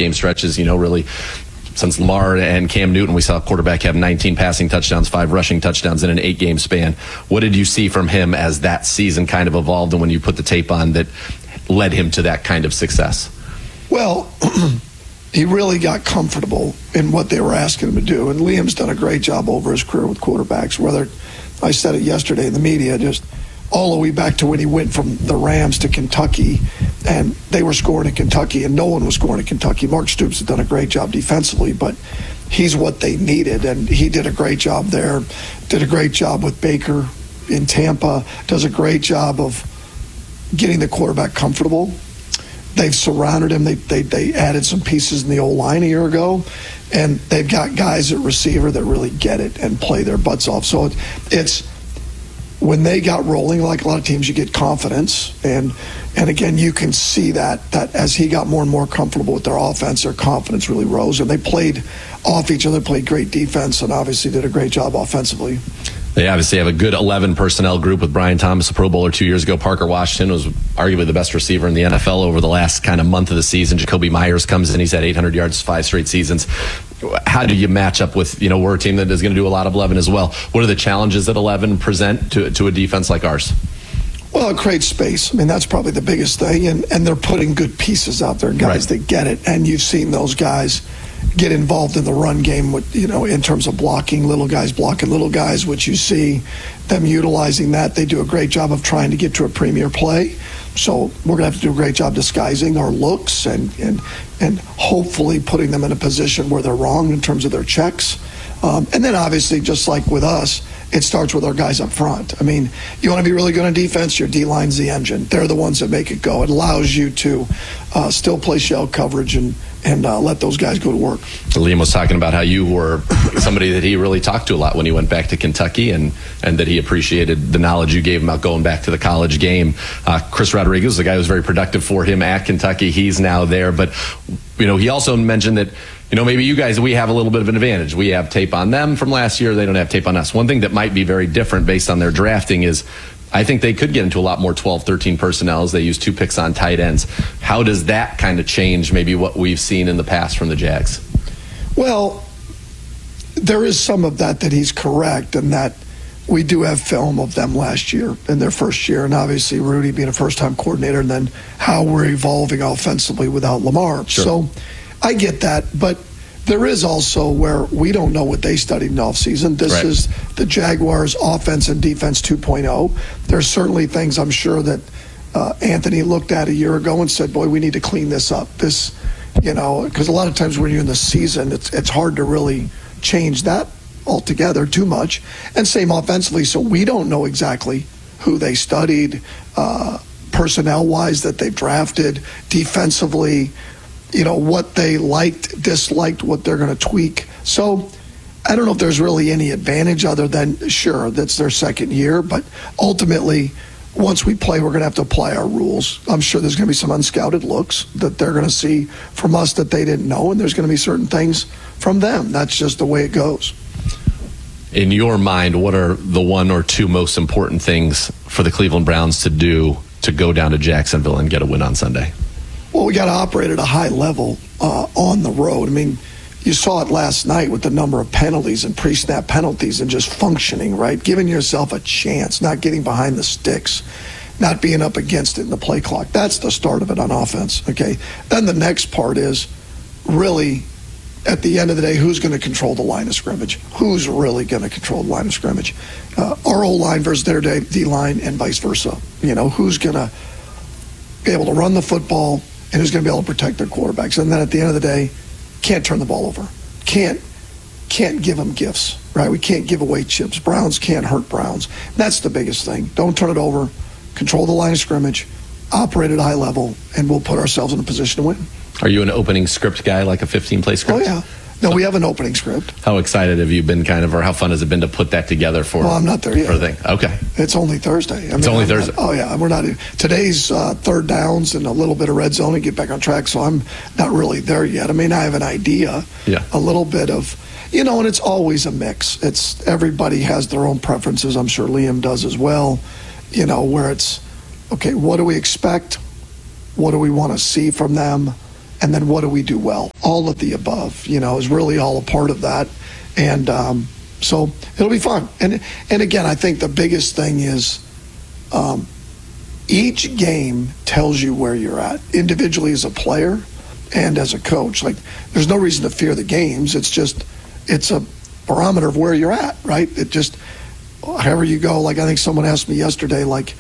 8-game stretches, really since Lamar and Cam Newton, we saw a quarterback have 19 passing touchdowns, 5 rushing touchdowns in an 8-game span. What did you see from him as that season kind of evolved, and when you put the tape on that led him to that kind of success? Well, he really got comfortable in what they were asking him to do, and Liam's done a great job over his career with quarterbacks. Whether I said it yesterday in the media, just all the way back to when he went from the Rams to Kentucky, and they were scoring in Kentucky, and no one was scoring in Kentucky. Mark Stoops had done a great job defensively, but he's what they needed, and he did a great job there. Did a great job with Baker in Tampa. Does a great job of getting the quarterback comfortable. They've surrounded him. They added some pieces in the O-line a year ago, and they've got guys at receiver that really get it and play their butts off. So it's when they got rolling, like a lot of teams, you get confidence, and again, you can see that as he got more and more comfortable with their offense, their confidence really rose, and they played off each other, played great defense, and obviously did a great job offensively. They obviously have a good 11 personnel group with Brian Thomas, a Pro Bowler 2 years ago. Parker Washington was arguably the best receiver in the NFL over the last kind of month of the season. Jacoby Myers comes in. He's had 800 yards 5 straight seasons. How do you match up with, we're a team that is going to do a lot of 11 as well. What are the challenges that 11 present to a defense like ours? Well, it creates space. I mean, that's probably the biggest thing. And they're putting good pieces out there, guys that get it. And you've seen those guys get involved in the run game with, in terms of blocking little guys, which you see them utilizing that. They do a great job of trying to get to a premier play. So we're going to have to do a great job disguising our looks and hopefully putting them in a position where they're wrong in terms of their checks. And then obviously, just like with us, it starts with our guys up front. I mean, you want to be really good on defense, your D-line's the engine. They're the ones that make it go. It allows you to still play shell coverage and let those guys go to work. Liam was talking about how you were somebody that he really talked to a lot when he went back to Kentucky, and that he appreciated the knowledge you gave him about going back to the college game. Chris Rodriguez, the guy who was very productive for him at Kentucky, he's now there. But, he also mentioned that, maybe you guys, we have a little bit of an advantage. We have tape on them from last year. They don't have tape on us. One thing that might be very different based on their drafting is I think they could get into a lot more 12, 13 personnel as they use 2 picks on tight ends. How does that kind of change maybe what we've seen in the past from the Jags? Well, there is some of that he's correct, and that we do have film of them last year in their first year, and obviously Rudy being a first-time coordinator, and then how we're evolving offensively without Lamar. Sure. So I get that, but there is also where we don't know what they studied in offseason. This is the Jaguars' offense and defense 2.0. There's certainly things I'm sure that Anthony looked at a year ago and said, boy, we need to clean this up. This, because a lot of times when you're in the season, it's hard to really change that altogether too much. And same offensively, so we don't know exactly who they studied, personnel-wise that they've drafted, defensively, what they liked, disliked, what they're going to tweak. So I don't know if there's really any advantage other than, sure, that's their second year. But ultimately, once we play, we're going to have to apply our rules. I'm sure there's going to be some unscouted looks that they're going to see from us that they didn't know, and there's going to be certain things from them. That's just the way it goes. In your mind, what are the 1 or 2 most important things for the Cleveland Browns to do to go down to Jacksonville and get a win on Sunday? Well, we got to operate at a high level on the road. I mean, you saw it last night with the number of penalties and pre-snap penalties and just functioning, right? Giving yourself a chance, not getting behind the sticks, not being up against it in the play clock. That's the start of it on offense, okay? Then the next part is really, at the end of the day, who's going to control the line of scrimmage? Who's really going to control the line of scrimmage? Our O-line versus their D-line and vice versa. Who's going to be able to run the football and who's going to be able to protect their quarterbacks. And then at the end of the day, can't turn the ball over. Can't give them gifts, right? We can't give away chips. Browns can't hurt Browns. That's the biggest thing. Don't turn it over. Control the line of scrimmage. Operate at a high level, and we'll put ourselves in a position to win. Are you an opening script guy, like a 15-play script? Oh, yeah. No, we have an opening script. How excited have you been or how fun has it been to put that together for? Well, I'm not there yet. For the thing. Okay. It's only Thursday. It's only Thursday. Oh, yeah. We're not. Today's third downs and a little bit of red zone and get back on track, so I'm not really there yet. I mean, I have an idea, a little bit of, and it's always a mix. It's everybody has their own preferences. I'm sure Liam does as well, where it's, okay, what do we expect? What do we want to see from them? and then what do we do well? All of the above, is really all a part of that. And so it'll be fun. And again, I think the biggest thing is each game tells you where you're at, individually as a player and as a coach. Like, there's no reason to fear the games. It's a barometer of where you're at, right? It just, however you go, like I think someone asked me yesterday, like,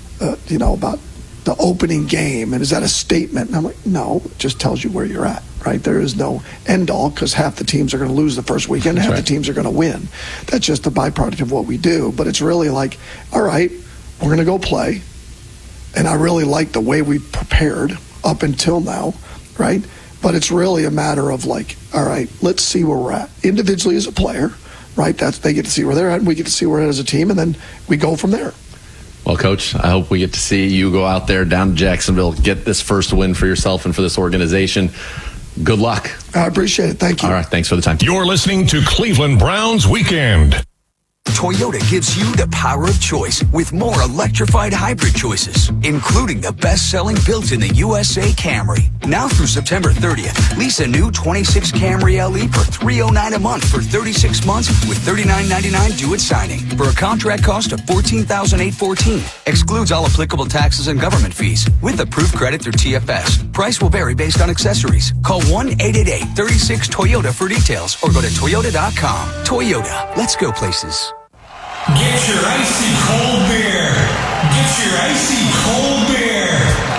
about the opening game, and is that a statement? And I'm like, no, it just tells you where you're at, right? There is no end all, because half the teams are going to lose the first weekend, half the teams are going to win. That's just a byproduct of what we do. But it's really like, all right, we're going to go play. And I really like the way we prepared up until now, right? But it's really a matter of like, all right, let's see where we're at. Individually as a player, right? They get to see where they're at, and we get to see where we're at as a team, and then we go from there. Well, Coach, I hope we get to see you go out there down to Jacksonville, get this first win for yourself and for this organization. Good luck. I appreciate it. Thank you. All right, thanks for the time. You're listening to Cleveland Browns Weekend. Toyota gives you the power of choice with more electrified hybrid choices, including the best-selling built-in-the USA Camry. Now through September 30th, lease a new 26 Camry LE for $309 a month for 36 months with $39.99 due at signing for a contract cost of $14,814. Excludes all applicable taxes and government fees with approved credit through TFS. Price will vary based on accessories. Call 1-888-36-TOYOTA for details or go to toyota.com. Toyota, let's go places. Get your icy cold beer. Get your icy cold beer.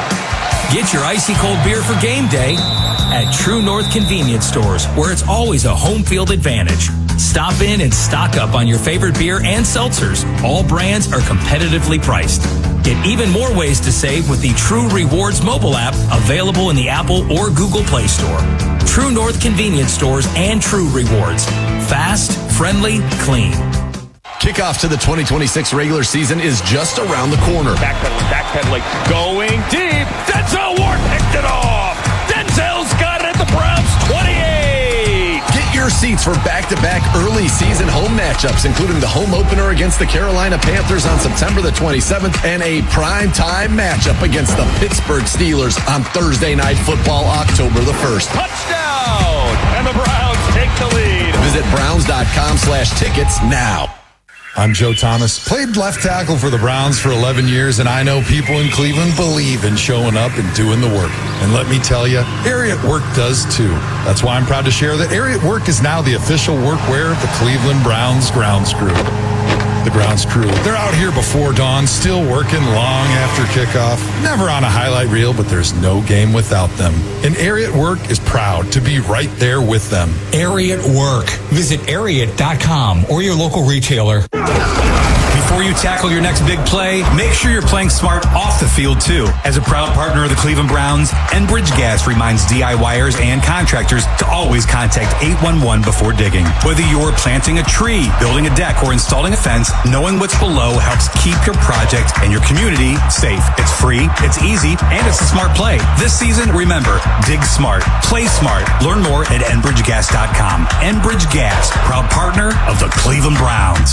Get your icy cold beer for game day at True North Convenience Stores, where it's always a home field advantage. Stop in and stock up on your favorite beer and seltzers. All brands are competitively priced. Get even more ways to save with the True Rewards mobile app, available in the Apple or Google Play Store. True North Convenience Stores and True Rewards. Fast, friendly, clean. Kickoff to the 2026 regular season is just around the corner. Backpedaling, going deep. Denzel Ward picked it off. Denzel's got it at the Browns 28. Get your seats for back-to-back early season home matchups, including the home opener against the Carolina Panthers on September the 27th and a primetime matchup against the Pittsburgh Steelers on Thursday Night Football, October the 1st. Touchdown! And the Browns take the lead. Visit browns.com/tickets now. I'm Joe Thomas. Played left tackle for the Browns for 11 years, and I know people in Cleveland believe in showing up and doing the work. And let me tell you, Ariat Work does too. That's why I'm proud to share that Ariat Work is now the official workwear of the Cleveland Browns grounds crew. The grounds crew, they're out here before dawn, still working long after kickoff. Never on a highlight reel, but there's no game without them. And Ariat Work is proud to be right there with them. Ariat Work. Visit Ariat.com or your local retailer. Before you tackle your next big play, make sure you're playing smart off the field, too. As a proud partner of the Cleveland Browns, Enbridge Gas reminds DIYers and contractors to always contact 811 before digging. Whether you're planting a tree, building a deck, or installing a fence, knowing what's below helps keep your project and your community safe. It's free, it's easy, and it's a smart play. This season, remember, dig smart, play smart. Learn more at enbridgegas.com. Enbridge Gas, proud partner of the Cleveland Browns.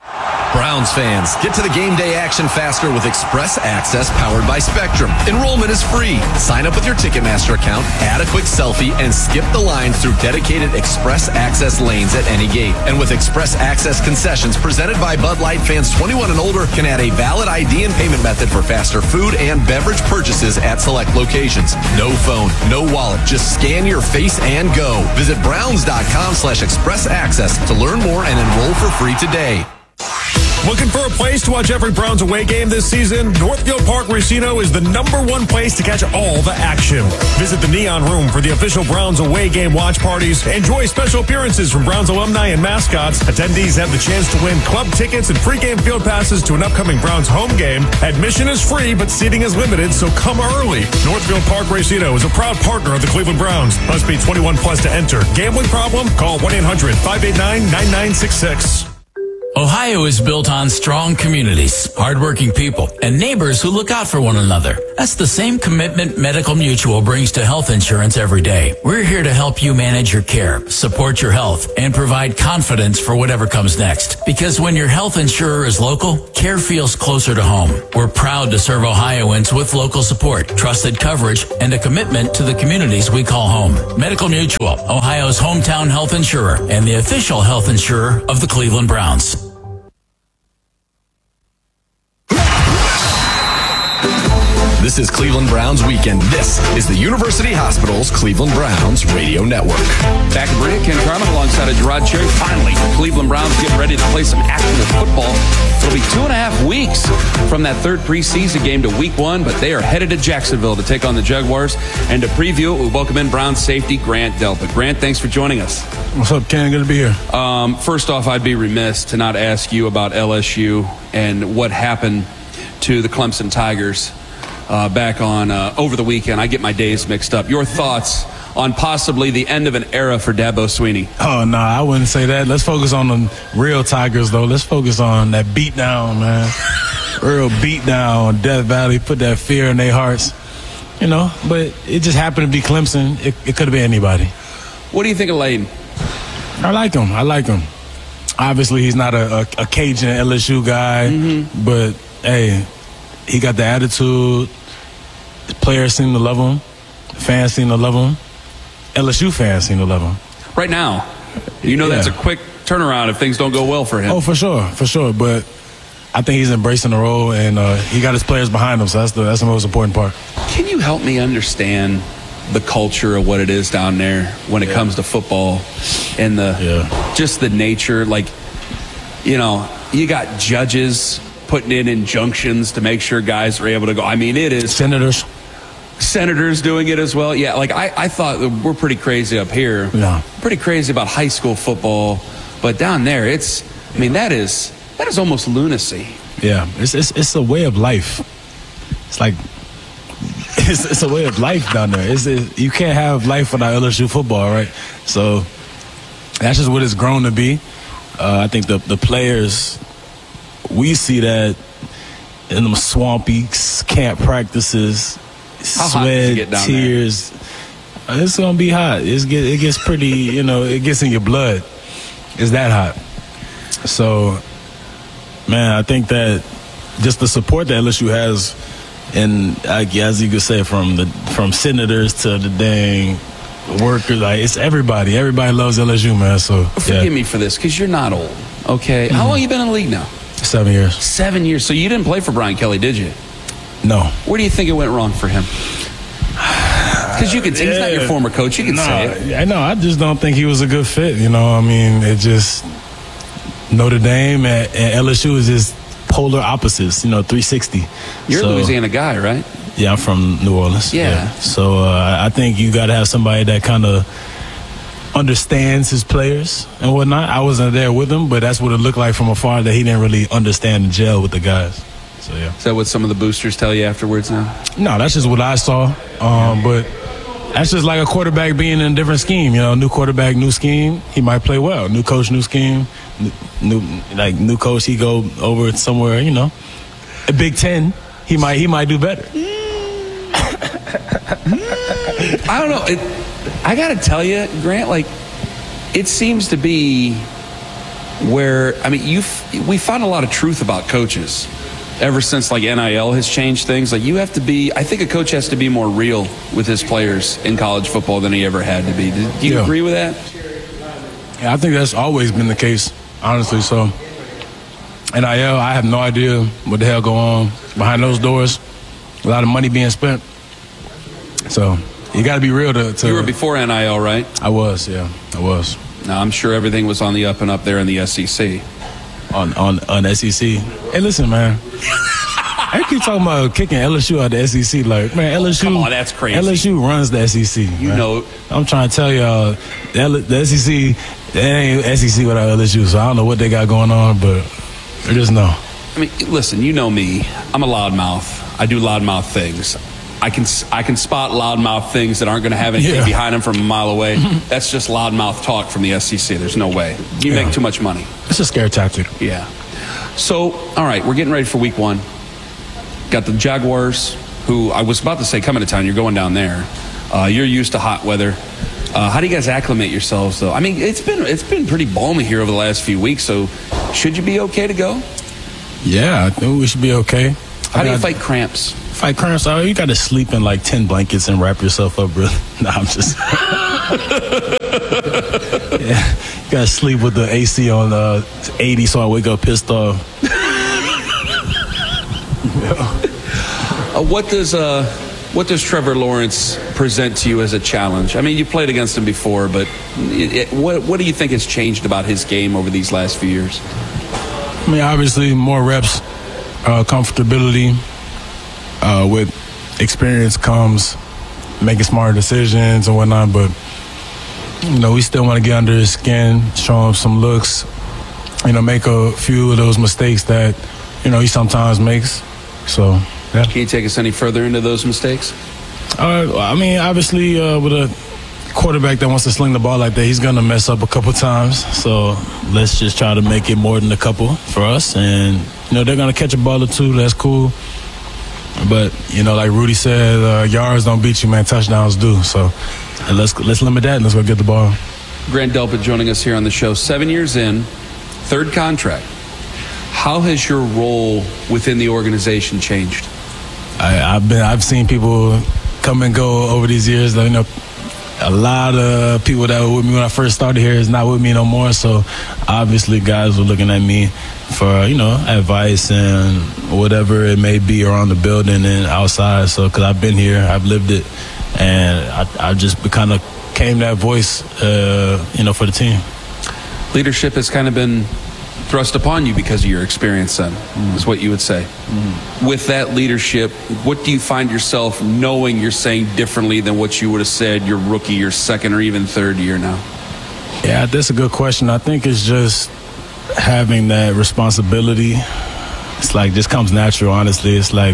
Browns fans, get to the game day action faster with Express Access powered by Spectrum. Enrollment is free. Sign up with your Ticketmaster account, add a quick selfie, and skip the line through dedicated Express Access lanes at any gate. And with Express Access concessions presented by Bud Light, fans 21 and older can add a valid ID and payment method for faster food and beverage purchases at select locations. No phone, no wallet, just scan your face and go. Visit browns.com/express access to learn more and enroll for free today. Looking for a place to watch every Browns away game this season? Northfield Park Racino is the #1 place to catch all the action. Visit the Neon Room for the official Browns away game watch parties. Enjoy special appearances from Browns alumni and mascots. Attendees have the chance to win club tickets and pregame field passes to an upcoming Browns home game. Admission is free, but seating is limited, so come early. Northfield Park Racino is a proud partner of the Cleveland Browns. Must be 21 plus to enter. Gambling problem? Call 1-800-589-9966. Ohio is built on strong communities, hardworking people, and neighbors who look out for one another. That's the same commitment Medical Mutual brings to health insurance every day. We're here to help you manage your care, support your health, and provide confidence for whatever comes next. Because when your health insurer is local, care feels closer to home. We're proud to serve Ohioans with local support, trusted coverage, and a commitment to the communities we call home. Medical Mutual, Ohio's hometown health insurer, and the official health insurer of the Cleveland Browns. This is Cleveland Browns Weekend. This is the University Hospital's Cleveland Browns Radio Network. Back in Maria, Ken Carmen alongside of Gerard Cherry. Finally, the Cleveland Browns getting ready to play some actual football. It'll be 2.5 weeks from that third preseason game to week 1, but they are headed to Jacksonville to take on the Jaguars. And to preview it, we welcome in Browns safety Grant Delpit. Grant, thanks for joining us. What's up, Ken? Good to be here. First off, I'd be remiss to not ask you about LSU and what happened to the Clemson Tigers back on over the weekend. I get my days mixed up. Your thoughts on possibly the end of an era for Dabo Swinney? Oh, no, I wouldn't say that. Let's focus on the real Tigers, though. Let's focus on that beatdown, man. Real beatdown on Death Valley. Put that fear in their hearts. You know, but it just happened to be Clemson. It could have been anybody. What do you think of Layden? I like him. Obviously, he's not a Cajun LSU guy, but, hey, he got the attitude. The players seem to love him. The fans seem to love him. LSU fans seem to love him. Right now, that's a quick turnaround if things don't go well for him. Oh, for sure. But I think he's embracing the role, and he got his players behind him, so that's the most important part. Can you help me understand the culture of what it is down there when it comes to football and just the nature? Like, you got judges putting in injunctions to make sure guys are able to go. I mean, it is senators doing it as well. Yeah, like I thought we're pretty crazy up here. Yeah. Pretty crazy about high school football, but down there that is almost lunacy. Yeah, it's a way of life. It's like it's a way of life down there. You can't have life without LSU football, right? So that's just what it's grown to be. I think the players, we see that in them swampy camp practices, sweat, tears. It's gonna be hot. It gets pretty. It gets in your blood. It's that hot. So, man, I think that just the support that LSU has, and as you could say, from senators to the dang workers, like it's everybody. Everybody loves LSU, man. So forgive me for this because you're not old. Okay, how long you been in the league now? 7 years. 7 years. So you didn't play for Brian Kelly, did you? No. Where do you think it went wrong for him? Because you can say he's not your former coach. You can say it. I know. I just don't think he was a good fit. It just Notre Dame and LSU is just polar opposites. 360. You're a Louisiana guy, right? Yeah, I'm from New Orleans. Yeah. So I think you got to have somebody that kind of understands his players and whatnot. I wasn't there with him, but that's what it looked like from afar, that he didn't really understand and gel with the guys. So, yeah. Is that what some of the boosters tell you afterwards now? No, that's just what I saw. But that's just like a quarterback being in a different scheme. New quarterback, new scheme, he might play well. New coach, new scheme. New coach, he go over somewhere, a Big Ten, he might do better. I don't know. I got to tell you, Grant, it seems to be where, we found a lot of truth about coaches ever since NIL has changed things. I think a coach has to be more real with his players in college football than he ever had to be. Do you agree with that? Yeah, I think that's always been the case, honestly. So, NIL, I have no idea what the hell go on behind those doors. A lot of money being spent. So, you got to be real to... You were before NIL, right? I was, yeah. I was. Now, I'm sure everything was on the up and up there in the SEC. On SEC. Hey, listen, man. I keep talking about kicking LSU out of the SEC. LSU... Come on, that's crazy. LSU runs the SEC. I'm trying to tell y'all, the SEC, it ain't SEC without LSU, so I don't know what they got going on, but I just know. Listen, you know me. I'm a loudmouth. I do loudmouth things. I can spot loudmouth things that aren't going to have anything behind them from a mile away. That's just loudmouth talk from the SEC. There's no way. You make too much money. It's a scare tactic. Yeah. So, all right, we're getting ready for week 1. Got the Jaguars, who I was about to say coming to town. You're going down there. You're used to hot weather. How do you guys acclimate yourselves, though? I mean, it's been pretty balmy here over the last few weeks. So, should you be okay to go? Yeah, I think we should be okay. How do you fight cramps? Fight cramps? Oh, you got to sleep in like 10 blankets and wrap yourself up, really. Nah, I'm just. Yeah, you got to sleep with the AC on 80, so I wake up pissed off. What does Trevor Lawrence present to you as a challenge? I mean, you played against him before, but what do you think has changed about his game over these last few years? I mean, obviously, more reps, comfortability. With experience comes making smarter decisions and whatnot, but, you know, we still want to get under his skin, show him some looks, you know, make a few of those mistakes that, you know, he sometimes makes. So, yeah. Can you take us any further into those mistakes? I mean, obviously, with a quarterback that wants to sling the ball like that, he's going to mess up a couple times. So let's just try to make it more than a couple for us. And, you know, they're going to catch a ball or two. That's cool. But, you know, like Rudy said, yards don't beat you, man. Touchdowns do. So let's limit that and let's go get the ball. Grant Delpit joining us here on the show. 7 years in, third contract. How has your role within the organization changed? I've seen people come and go over these years. You know, a lot of people that were with me when I first started here is not with me no more. So obviously guys were looking at me for, you know, advice and whatever it may be around the building and outside. So because I've been here, I've lived it, and I just kind of became that voice, you know, for the team. Leadership has kind of been thrust upon you because of your experience, then, is what you would say. With that leadership, what do you find yourself knowing you're saying differently than what you would have said your rookie, your second, or even third year now? Yeah, that's a good question. I think it's just having that responsibility. It's like, just comes natural, honestly. It's like,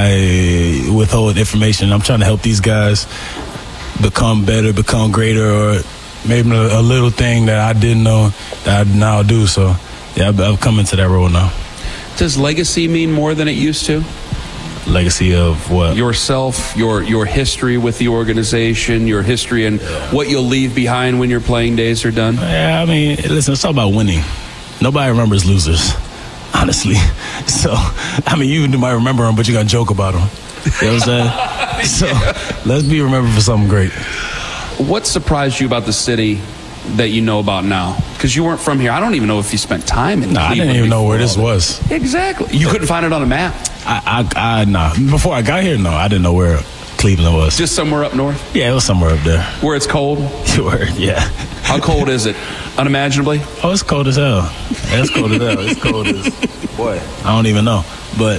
why withhold information? I'm trying to help these guys become better, become greater, or maybe a little thing that I didn't know that I now do. So, yeah, I've come into that role now. Does legacy mean more than it used to? Legacy of what? Yourself, your history with the organization, your history and what you'll leave behind when your playing days are done? Yeah, I mean, listen, it's all about winning. Nobody remembers losers, honestly. So, I mean, you might remember them, but you're going to joke about them. You know what I'm saying? So, let's be remembered for something great. What surprised you about the city that you know about now? Because you weren't from here. I don't even know if you spent time in Cleveland. I didn't even know where this was. Exactly. You couldn't find it on a map? Nah. Before I got here, no, I didn't know where Cleveland was. Just somewhere up north? Yeah, it was somewhere up there. Where it's cold? Sure, yeah. How cold is it? Unimaginably? Oh, it's cold as hell. It's cold as hell. It's cold as... Boy. I don't even know. But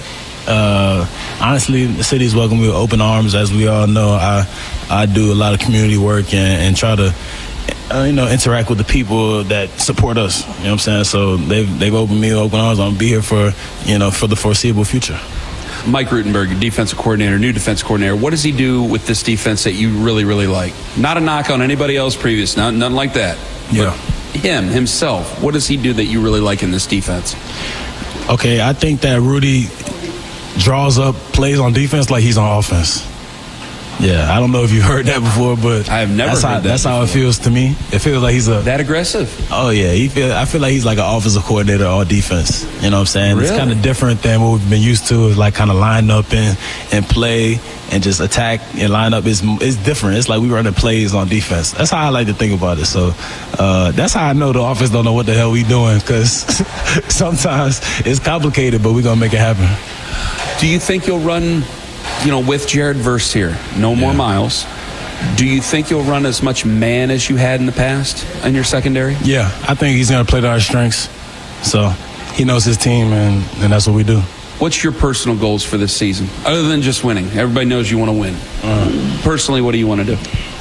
honestly, the city's welcome me with open arms. As we all know, I do a lot of community work and try to interact with the people that support us. You know what I'm saying? So they've opened me open arms. I'm gonna be here for the foreseeable future. Mike Rutenberg, defensive coordinator, new defense coordinator. What does he do with this defense that you really, really like? Not a knock on anybody else previous, nothing like that. Yeah. But himself, what does he do that you really like in this defense? Okay, I think that Rudy draws up plays on defense like he's on offense. Yeah, I don't know if you've heard that before, but I have never heard that. That's how it feels to me. It feels like he's that aggressive. Oh yeah, I feel like he's like an offensive coordinator all defense. You know what I'm saying? Really? It's kind of different than what we've been used to. Is like kind of line up and play and just attack and line up. It's different. It's like we running plays on defense. That's how I like to think about it. So that's how I know the offense don't know what the hell we doing, because sometimes it's complicated, but we're gonna make it happen. Do you think you'll run? With Jared Verse here, no more Miles, do you think you'll run as much man as you had in the past in your secondary? Yeah, I think he's going to play to our strengths. So he knows his team, and that's what we do. What's your personal goals for this season, other than just winning? Everybody knows you want to win. Personally, what do you want to do?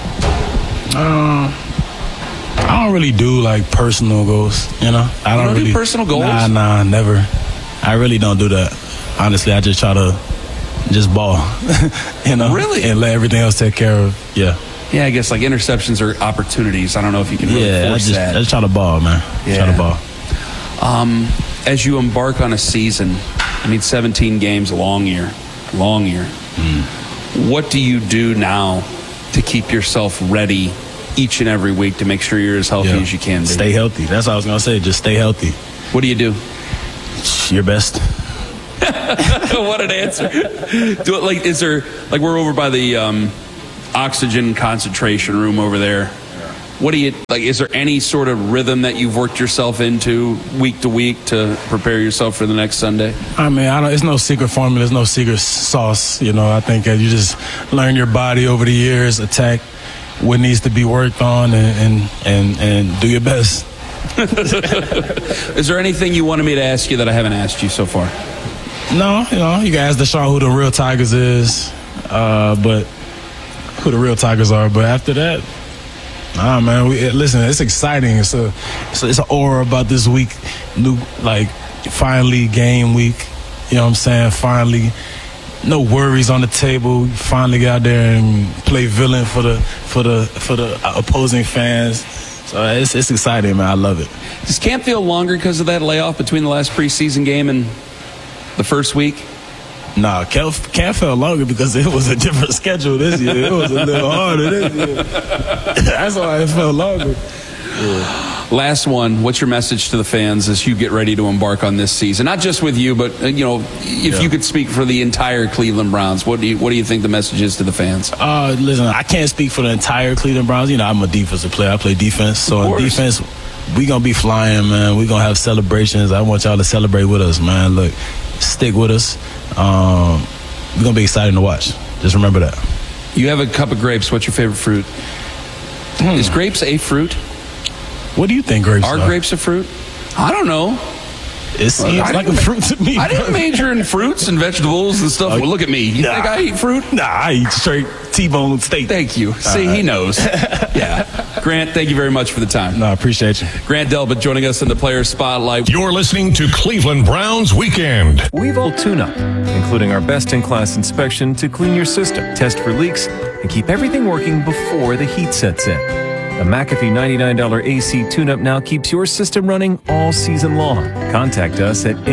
I don't really do, like, personal goals, I don't really do personal goals? Nah, never. I really don't do that. Honestly, I just try to just ball, Really? And let everything else take care of. Yeah, I guess like interceptions are opportunities. I don't know if you can really force that. I just try to ball, man. Yeah. Try to ball. As you embark on a season, 17 games, a long year. What do you do now to keep yourself ready each and every week to make sure you're as healthy as you can be? Stay healthy. That's what I was going to say. Just stay healthy. What do you do? Your best. What an answer. Do it is there, we're over by the oxygen concentration room over there. What do you, is there any sort of rhythm that you've worked yourself into week to week to prepare yourself for the next Sunday? It's no secret formula. There's no secret sauce. I think you just learn your body over the years, attack what needs to be worked on, and do your best. Is there anything you wanted me to ask you that I haven't asked you so far? No, you can ask Deshaun who the real Tigers is, but who the real Tigers are. But after that, man, listen, it's exciting. It's an aura about this week. Finally game week. You know what I'm saying? Finally, no worries on the table. Finally get out there and play villain for the opposing fans. So it's exciting, man. I love it. Does camp feel longer because of that layoff between the last preseason game and the first week? Nah, camp felt longer because it was a different schedule this year. It was a little harder this year. That's why it felt longer. Yeah. Last one, what's your message to the fans as you get ready to embark on this season? Not just with you, but if you could speak for the entire Cleveland Browns, what do you think the message is to the fans? Listen, I can't speak for the entire Cleveland Browns. I'm a defensive player. I play defense. So in defense, we going to be flying, man. We going to have celebrations. I want y'all to celebrate with us, man. Look, stick with us. We're going to be exciting to watch. Just remember that. You have a cup of grapes. What's your favorite fruit? Is grapes a fruit? What do you think grapes are? Are grapes a fruit? I don't know. It seems like a fruit to me. I didn't major in fruits and vegetables and stuff. Well, look at me. You think I eat fruit? Nah, I eat straight T-bone steak. Thank you. See, he knows. Yeah. Grant, thank you very much for the time. No, I appreciate you. Grant Delpit joining us in the Players Spotlight. You're listening to Cleveland Browns Weekend. We've all tune-up, including our best-in-class inspection to clean your system, test for leaks, and keep everything working before the heat sets in. A McAfee $99 AC tune-up now keeps your system running all season long. Contact us at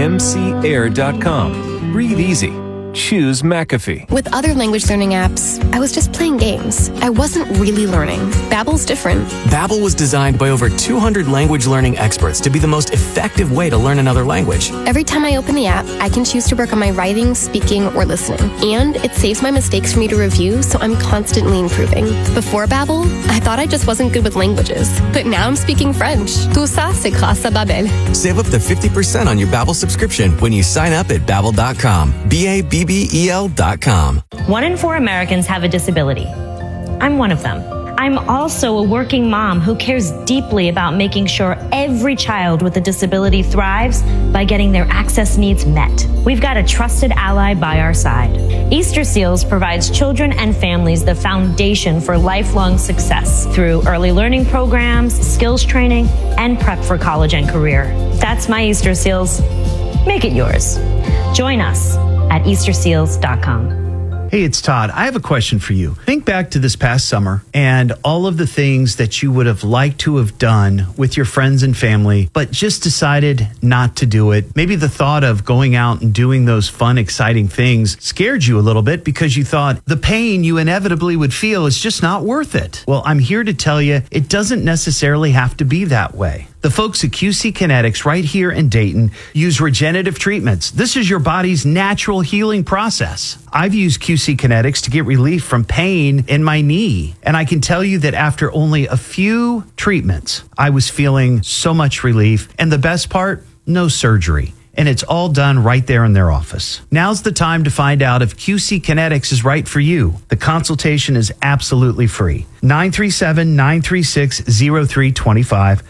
mcair.com. Breathe easy. Choose McAfee. With other language learning apps, I was just playing games. I wasn't really learning. Babbel's different. Babbel was designed by over 200 language learning experts to be the most effective way to learn another language. Every time I open the app, I can choose to work on my writing, speaking, or listening. And it saves my mistakes for me to review, so I'm constantly improving. Before Babbel, I thought I just wasn't good with languages. But now I'm speaking French. Tout ça, c'est grâce à Babbel. Save up to 50% on your Babbel subscription when you sign up at Babbel.com. BABBEL.com. 1 in 4 Americans have a disability. I'm one of them. I'm also a working mom who cares deeply about making sure every child with a disability thrives by getting their access needs met. We've got a trusted ally by our side. Easter Seals provides children and families the foundation for lifelong success through early learning programs, skills training, and prep for college and career. That's my Easter Seals. Make it yours. Join us at easterseals.com. Hey, it's Todd. I have a question for you. Think back to this past summer and all of the things that you would have liked to have done with your friends and family, but just decided not to do it. Maybe the thought of going out and doing those fun, exciting things scared you a little bit because you thought the pain you inevitably would feel is just not worth it. Well, I'm here to tell you it doesn't necessarily have to be that way. The folks at QC Kinetics right here in Dayton use regenerative treatments. This is your body's natural healing process. I've used QC Kinetics to get relief from pain in my knee. And I can tell you that after only a few treatments, I was feeling so much relief. And the best part, no surgery. And it's all done right there in their office. Now's the time to find out if QC Kinetics is right for you. The consultation is absolutely free. 937-936-0325.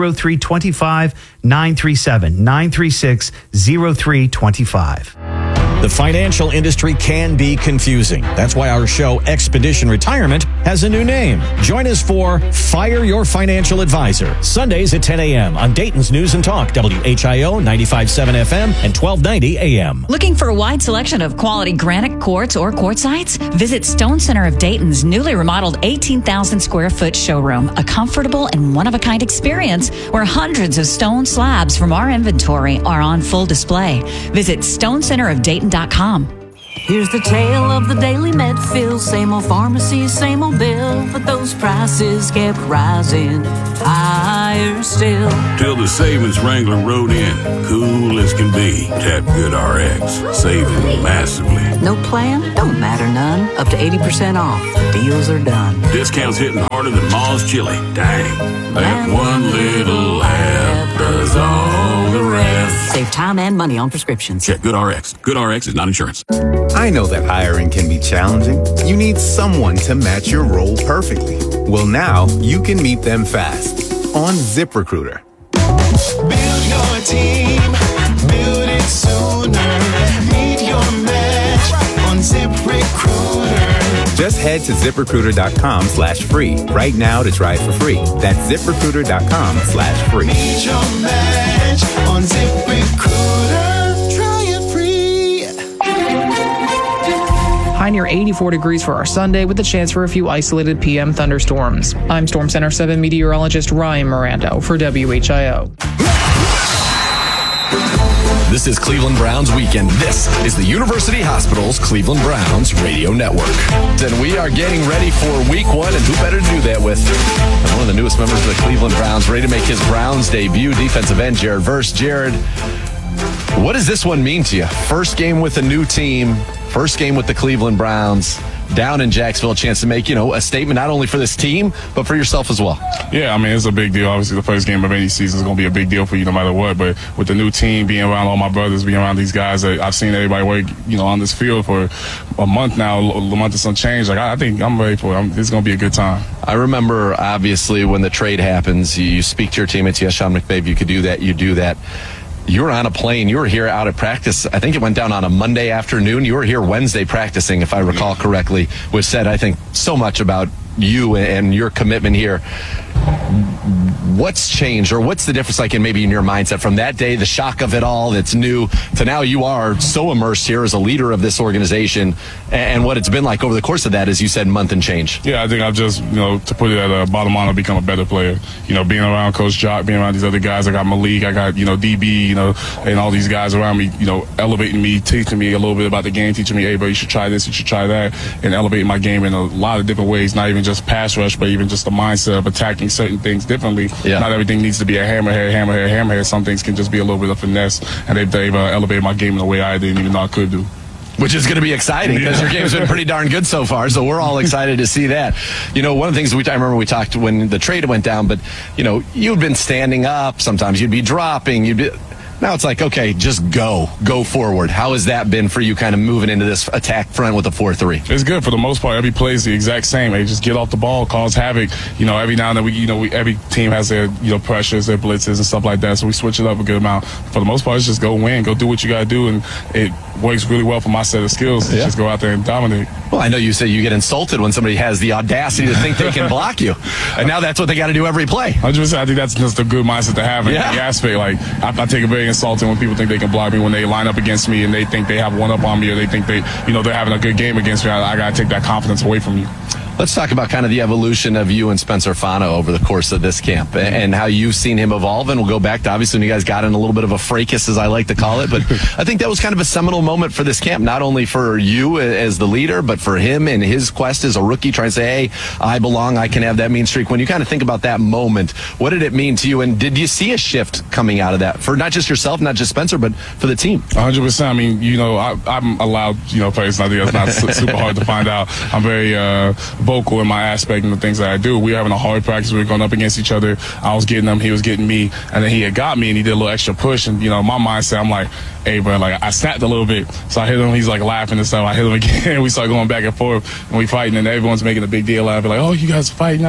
937-936-0325, 937-936-0325. The financial industry can be confusing. That's why our show, Expedition Retirement, has a new name. Join us for Fire Your Financial Advisor, Sundays at 10 a.m. on Dayton's News and Talk, WHIO 95.7 FM and 1290 a.m. Looking for a wide selection of quality granite quartz or quartzites? Visit Stone Center of Dayton's newly remodeled 18,000 square foot showroom, a comfortable and one-of-a-kind experience where hundreds of stone slabs from our inventory are on full display. Visit stonecenterofdayton.com. Here's the tale of the daily Medfield. Same old pharmacy, same old bill, but those prices kept rising higher still. Till the savings Wrangler rode in, cool as can be. Tap GoodRx, saving massively. No plan? Don't matter none. Up to 80% off. Deals are done. Discounts hitting harder than Ma's chili. Dang, that one little app does all the rest. Save time and money on prescriptions. Check GoodRx. GoodRx is not insurance. I know that hiring can be challenging. You need someone to match your role perfectly. Well, now you can meet them fast on ZipRecruiter. Build your team, build it sooner. Meet your match on ZipRecruiter. Just head to ZipRecruiter.com/free right now to try it for free. That's ZipRecruiter.com/free. Meet your match on ZipRecruiter. Try it free. High near 84 degrees for our Sunday with a chance for a few isolated PM thunderstorms. I'm Storm Center 7 meteorologist Ryan Mirando for WHIO. This is Cleveland Browns Weekend. This is the University Hospital's Cleveland Browns Radio Network. And we are getting ready for week one, and who better to do that with than one of the newest members of the Cleveland Browns, ready to make his Browns debut, defensive end Jared Verse. Jared, what does this one mean to you? First game with a new team, first game with the Cleveland Browns, down in Jacksonville, a chance to make, a statement not only for this team, but for yourself as well. Yeah, I mean, it's a big deal. Obviously, the first game of any season is going to be a big deal for you no matter what. But with the new team, being around all my brothers, being around these guys that I've seen everybody work, on this field for a month now, a month and some change, I think I'm ready for it. It's going to be a good time. I remember, obviously, when the trade happens, you speak to your teammates. Yes, Sean McVay, you could do that. You do that. You were on a plane. You were here out at practice. I think it went down on a Monday afternoon. You were here Wednesday practicing, if I recall correctly, which said, I think, so much about you and your commitment here. What's changed, or what's the difference like in your mindset from that day, the shock of it all that's new, to now you are so immersed here as a leader of this organization, and what it's been like over the course of that, as you said, month and change? Yeah, I think I've just, to put it at a bottom line, I've become a better player. Being around Coach Jock, being around these other guys, I got Malik, I got, DB, and all these guys around me, elevating me, teaching me a little bit about the game, teaching me, hey, bro, you should try this, you should try that, and elevating my game in a lot of different ways, not even just pass rush, but even just the mindset of attacking certain things differently. Yeah. Not everything needs to be a hammerhead. Some things can just be a little bit of finesse, and they've elevated my game in a way I didn't even know I could do. Which is going to be exciting because your game's been pretty darn good so far, so we're all excited to see that. One of the things I remember we talked when the trade went down, but, you'd been standing up. Sometimes you'd be dropping. Now it's like, okay, just go forward. How has that been for you kind of moving into this attack front with a 4-3? It's good for the most part. Every play is the exact same. They just get off the ball, cause havoc. Every now and then every team has their, pressures, their blitzes and stuff like that. So we switch it up a good amount. For the most part, it's just go win, go do what you got to do. And it works really well for my set of skills. Yeah. Just go out there and dominate. Well, I know you say you get insulted when somebody has the audacity to think they can block you. And now that's what they got to do every play. 100%. I think that's just a good mindset to have in the aspect. Like, I take it very insulting when people think they can block me, when they line up against me and they think they have one up on me, or they think they're having a good game against me. I got to take that confidence away from you. Let's talk about kind of the evolution of you and Spencer Fano over the course of this camp and how you've seen him evolve. And we'll go back to, obviously, when you guys got in a little bit of a fracas, as I like to call it. But I think that was kind of a seminal moment for this camp, not only for you as the leader, but for him and his quest as a rookie, trying to say, hey, I belong, I can have that mean streak. When you kind of think about that moment, what did it mean to you? And did you see a shift coming out of that for not just yourself, not just Spencer, but for the team? 100%. I mean, I'm allowed, players. I think that's not super hard to find out. I'm very vocal in my aspect and the things that I do. We were having a hard practice. We were going up against each other. I was getting him. He was getting me. And then he had got me, and he did a little extra push. And, you know, my mindset, I'm like, hey, bro, like, I snapped a little bit. So I hit him. He's, like, laughing and stuff. I hit him again. We started going back and forth, and we fighting. And everyone's making a big deal out of it. Like, oh, you guys fighting?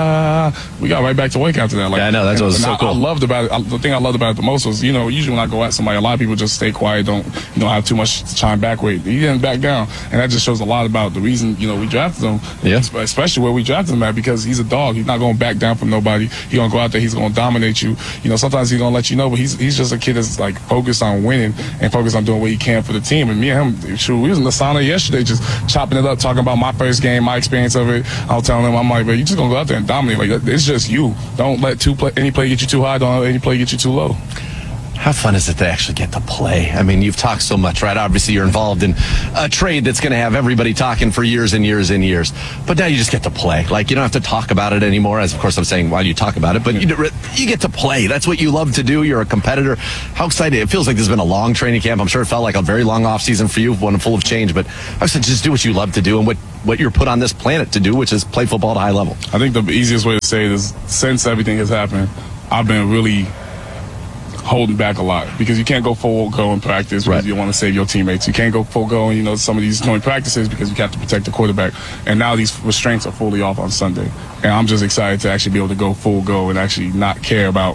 We got right back to work after that. Like, yeah, I know. That's what was so cool. I loved about it. The thing I loved about it the most was, you know, usually when I go at somebody, a lot of people just stay quiet, don't have too much to chime back with. He didn't back down. And that just shows a lot about the reason, you know, we drafted him. Yeah. Especially where we drafted him at, because he's a dog. He's not going to back down from nobody. He's going to go out there. He's going to dominate you. You know, sometimes he's going to let you know, but he's just a kid that's, like, focused on winning and focused on doing what he can for the team. And me and him, shoot, we was in the sauna yesterday just chopping it up, talking about my first game, my experience of it. I was telling him, I'm like, bro, you just going to go out there and dominate. Like, it's just you. Don't let any play get you too high. Don't let any play get you too low. How fun is it to actually get to play? I mean, you've talked so much, right? Obviously, you're involved in a trade that's going to have everybody talking for years and years and years. But now you just get to play. Like, you don't have to talk about it anymore, as, of course, I'm saying while you talk about it. But you get to play. That's what you love to do. You're a competitor. How excited. It feels like there's been a long training camp. I'm sure it felt like a very long offseason for you, one full of change. But I said, just do what you love to do and what you're put on this planet to do, which is play football at a high level. I think the easiest way to say it is, since everything has happened, I've been really holding back a lot, because you can't go full go in practice because you want to save your teammates. You can't go full go in, you know, some of these joint practices because you have to protect the quarterback. And now these restraints are fully off on Sunday. And I'm just excited to actually be able to go full go and actually not care about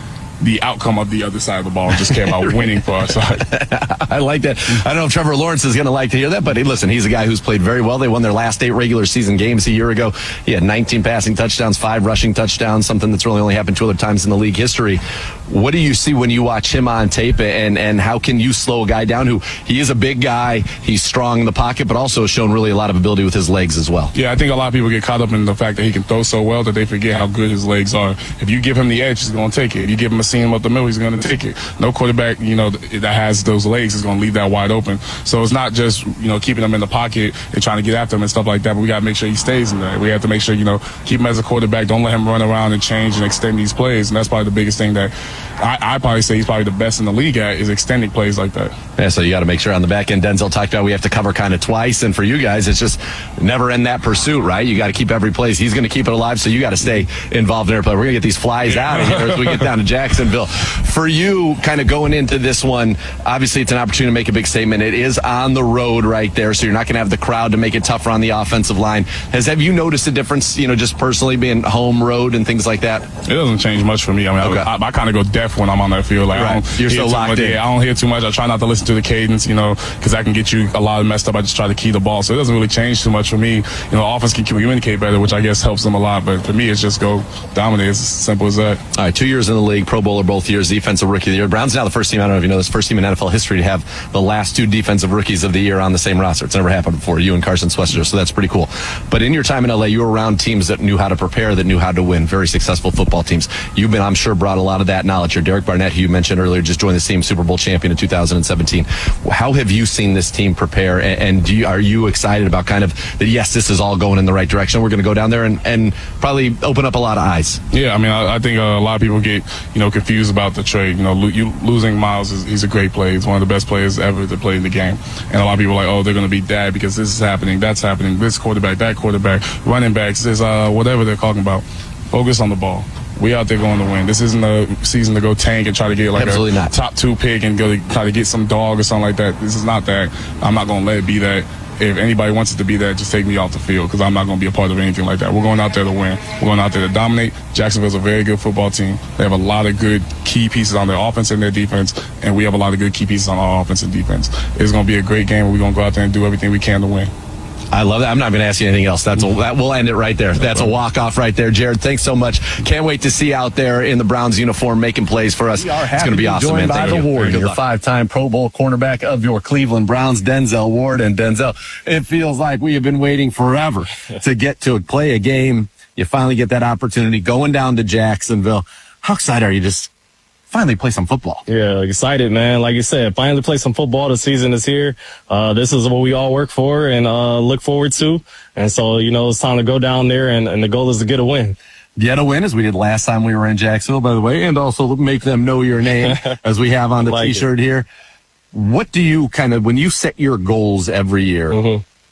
the outcome of the other side of the ball, just care about winning for our side. I like that. I don't know if Trevor Lawrence is going to like to hear that, but listen, he's a guy who's played very well. They won their last 8 regular season games a year ago. He had 19 passing touchdowns, 5 rushing touchdowns, something that's really only happened 2 other times in the league history. What do you see when you watch him on tape, and how can you slow a guy down who, he is a big guy, he's strong in the pocket, but also has shown really a lot of ability with his legs as well? Yeah, I think a lot of people get caught up in the fact that he can throw so well that they forget how good his legs are. If you give him the edge, he's going to take it. If you give him a seam up the middle, he's going to take it. No quarterback, you know, that has those legs is going to leave that wide open. So it's not just, you know, keeping him in the pocket and trying to get after him and stuff like that, but we got to make sure he stays in there. We have to make sure, you know, keep him as a quarterback. Don't let him run around and change and extend these plays. And that's probably the biggest thing that I probably say he's probably the best in the league at, is extending plays like that. Yeah, so you got to make sure on the back end, Denzel talked about, we have to cover kind of twice. And for you guys, it's just never end that pursuit, right? You got to keep every place. He's going to keep it alive, so you got to stay involved in every play. We're going to get these flies out of here as we get down to Jacksonville. For you, kind of going into this one, obviously it's an opportunity to make a big statement. It is on the road right there, so you're not going to have the crowd to make it tougher on the offensive line. Have you noticed a difference, you know, just personally being home road and things like that? It doesn't change much for me. I mean, I kind of go deaf when I'm on that field. Like, right. You're so locked in. I don't hear too much. I try not to listen to the cadence, you know, because that can get you a lot messed up. I just try to key the ball. So it doesn't really change too much for me. You know, offense can communicate better, which I guess helps them a lot. But for me, it's just go dominate. It's as simple as that. All right, 2 years in the league, Pro Bowler both years, Defensive Rookie of the Year. Brown's now the first team, I don't know if you know this, first team in NFL history to have the last 2 Defensive Rookies of the Year on the same roster. It's never happened before, you and Carson Swester, so that's pretty cool. But in your time in LA, you were around teams that knew how to prepare, that knew how to win, very successful football teams. You've been, I'm sure, brought a lot of that knowledge here. Derek Barnett, who you mentioned earlier, just joined the team, Super Bowl champion in 2017. How have you seen this team prepare, and are you excited about kind of that, yes, this is all going in the right direction? We're going to go down there and probably open up a lot of eyes. Yeah, I mean, I think a lot of people get, you know, confused about the trade. You know, losing Miles, he's a great player. He's one of the best players ever to play in the game. And a lot of people are like, oh, they're going to beat Dad because this is happening, that's happening, this quarterback, that quarterback, running backs, this, whatever they're talking about. Focus on the ball. We out there going to win. This isn't a season to go tank and try to get like a top 2 pick and go try to get some dog or something like that. This is not that. I'm not going to let it be that. If anybody wants it to be that, just take me off the field, because I'm not going to be a part of anything like that. We're going out there to win. We're going out there to dominate. Jacksonville's a very good football team. They have a lot of good key pieces on their offense and their defense, and we have a lot of good key pieces on our offense and defense. It's going to be a great game, and we're going to go out there and do everything we can to win. I love that. I'm not going to ask you anything else. That will end it right there. That's a walk-off right there. Jared, thanks so much. Can't wait to see you out there in the Browns uniform making plays for us. It's going to be awesome, man. Thank you. By the Ward, your 5-time Pro Bowl cornerback of your Cleveland Browns, Denzel Ward. And Denzel, it feels like we have been waiting forever to get to play a game. You finally get that opportunity going down to Jacksonville. How excited are you just finally play some football? Yeah, excited, man. Like you said, finally play some football. The season is here. This is what we all work for and look forward to. And so, you know, it's time to go down there, and the goal is to get a win. Get a win, as we did last time we were in Jacksonville, by the way, and also make them know your name, as we have on the T-shirt here. What do you kind of, when you set your goals every year,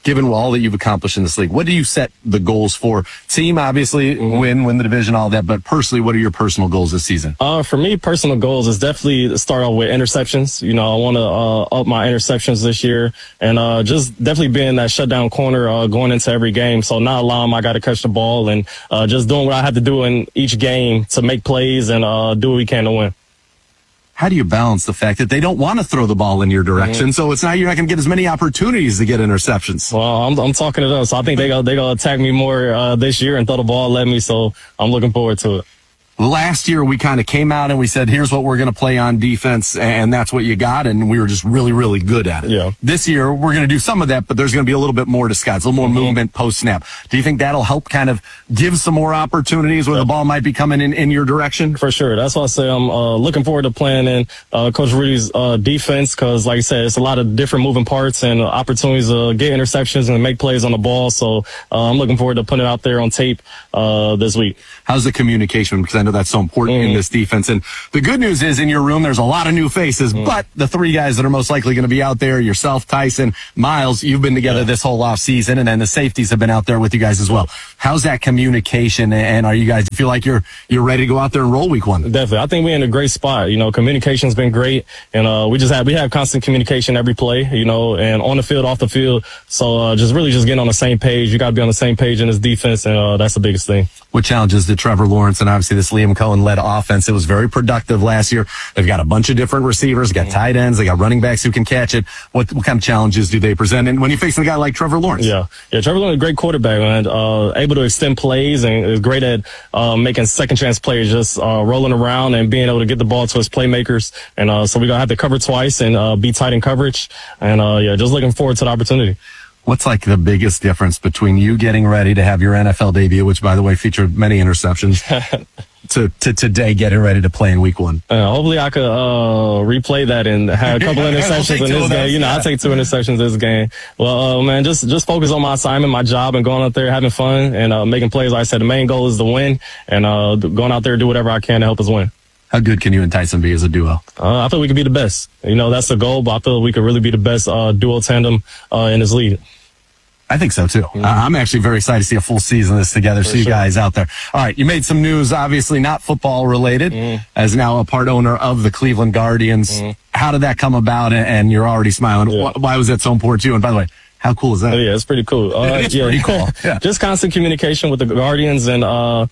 given all that you've accomplished in this league, what do you set the goals for? Team, obviously, win the division, all that, but personally, what are your personal goals this season? For me, personal goals is definitely to start off with interceptions. You know, I want to up my interceptions this year, and just definitely being that shutdown corner going into every game. So not allowing my guy to catch the ball, and just doing what I have to do in each game to make plays and do what we can to win. How do you balance the fact that they don't want to throw the ball in your direction, so it's you're not going to get as many opportunities to get interceptions? Well, I'm talking to them, so I think they gonna attack me more this year and throw the ball at me. So I'm looking forward to it. Last year, we kind of came out and we said, here's what we're going to play on defense, and that's what you got, and we were just really, really good at it. Yeah. This year, we're going to do some of that, but there's going to be a little bit more disguise, a little more movement post-snap. Do you think that'll help kind of give some more opportunities where the ball might be coming in your direction? For sure. That's why I say I'm looking forward to playing in Coach Rudy's defense, because, like I said, it's a lot of different moving parts and opportunities to get interceptions and make plays on the ball. So I'm looking forward to putting it out there on tape this week. How's the communication? Because I know that's so important in this defense. And the good news is in your room, there's a lot of new faces, but the three guys that are most likely going to be out there, yourself, Tyson, Miles, you've been together this whole off season, and then the safeties have been out there with you guys as well. How's that communication? And are you guys feel like you're ready to go out there and roll week one? Definitely. I think we're in a great spot. You know, communication's been great, and we have constant communication every play, you know, and on the field, off the field. So just getting on the same page. You got to be on the same page in this defense, and that's the biggest thing. What challenges did Trevor Lawrence and obviously this Liam Cohen-led offense? It was very productive last year. They've got a bunch of different receivers, got tight ends, they got running backs who can catch it. What kind of challenges do they present? And when you're facing a guy like Trevor Lawrence? Yeah, Trevor Lawrence is a great quarterback, man. Able to extend plays and is great at making second chance plays, just rolling around and being able to get the ball to his playmakers. And so we're going to have to cover twice and be tight in coverage. And just looking forward to the opportunity. What's like the biggest difference between you getting ready to have your NFL debut, which by the way featured many interceptions, to today getting ready to play in week one? Hopefully I could replay that and have a couple interceptions in this game. You know, I'll take 2 interceptions this game. Well, man, just focus on my assignment, my job, and going out there having fun and making plays. Like I said, the main goal is to win, and going out there and do whatever I can to help us win. How good can you and Tyson be as a duo? I feel we could be the best. You know, that's the goal, but I feel we could really be the best duo tandem in this league. I think so too. I'm actually very excited to see a full season of this together. See you guys out there. All right, you made some news, obviously not football related, as now a part owner of the Cleveland Guardians. How did that come about? And you're already smiling. Why was that so important to you? And by the way, how cool is that? Yeah, it's pretty cool. It's pretty cool. Yeah. Just constant communication with the Guardians and,